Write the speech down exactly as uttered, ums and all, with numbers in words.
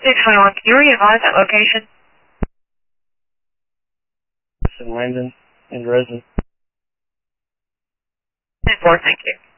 six one one, can you re-advise that location? In Landon, in Dresden. ten four, thank you.